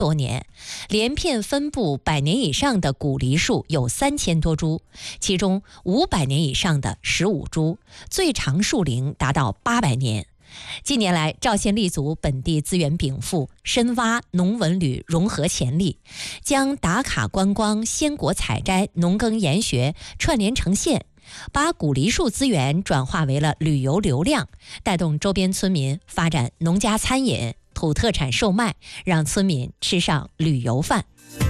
多年，连片分布100年以上的古梨树有3000多株，其中500年以上的15株，最长树龄达到800年。近年来，赵县立足本地资源禀赋，深挖农文旅融合潜力，将打卡观光、鲜果采摘、农耕研学串联成线，把古梨树资源转化为了旅游流量，带动周边村民发展农家餐饮、土特产售卖，让村民吃上旅游饭。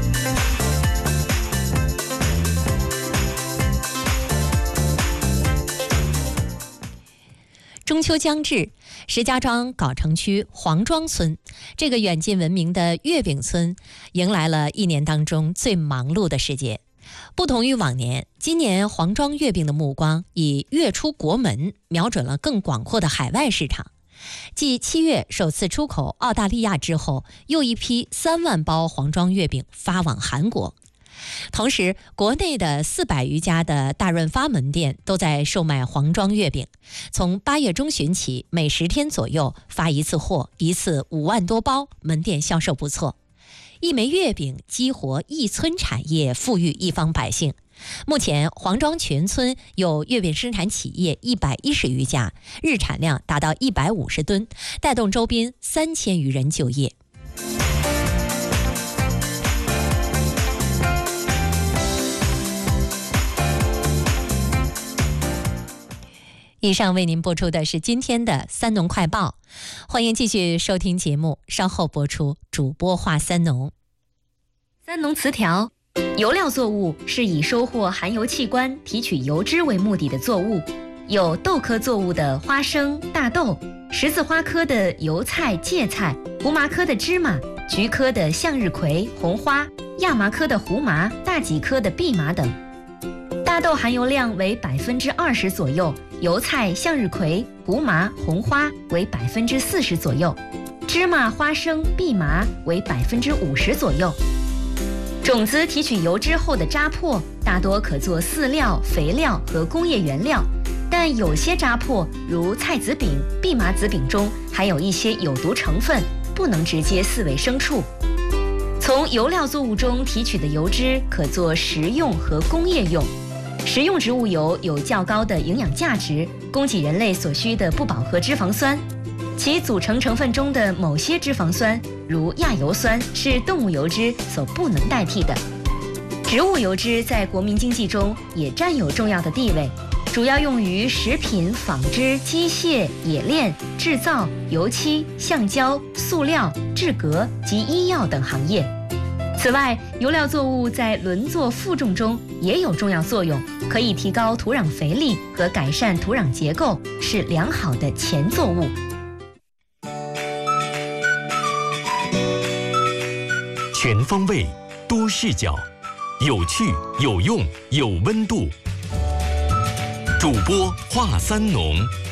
中秋将至，石家庄藁城区黄庄村这个远近闻名的月饼村，迎来了一年当中最忙碌的时节。不同于往年，今年黄庄月饼的目光以月出国门，瞄准了更广阔的海外市场。继7月首次出口澳大利亚之后，又一批3万包黄庄月饼发往韩国。同时，国内的400余家的大润发门店都在售卖黄庄月饼。从8月中旬起，每10天左右发一次货，一次5万多包，门店销售不错。一枚月饼激活一村产业，富裕一方百姓。目前，黄庄全村有月饼生产企业110余家，日产量达到150吨，带动周边3000余人就业。以上为您播出的是今天的三农快报，欢迎继续收听节目，稍后播出主播话三农。 三农词条：油料作物是以收获含油器官、提取油脂为目的的作物，有豆科作物的花生、大豆，十字花科的油菜、芥菜，胡麻科的芝麻，菊科的向日葵、红花，亚麻科的胡麻，大戟科的蓖麻等。大豆含油量为20%左右，油菜、向日葵、胡麻、红花为40%左右，芝麻、花生、蓖麻为50%左右。种子提取油脂后的渣粕大多可做饲料、肥料和工业原料，但有些渣粕如菜籽饼、蓖麻籽饼中含有一些有毒成分，不能直接饲喂牲畜。从油料作物中提取的油脂可做食用和工业用。食用植物油有较高的营养价值，供给人类所需的不饱和脂肪酸。其组成成分中的某些脂肪酸，如亚油酸，是动物油脂所不能代替的。植物油脂在国民经济中也占有重要的地位，主要用于食品、纺织、机械、冶炼、制造、油漆、橡胶、塑料、制革及医药等行业。此外，油料作物在轮作负重中也有重要作用，可以提高土壤肥力和改善土壤结构，是良好的前作物。 全方位、多视角，有趣、有用、有温度。主播话三农。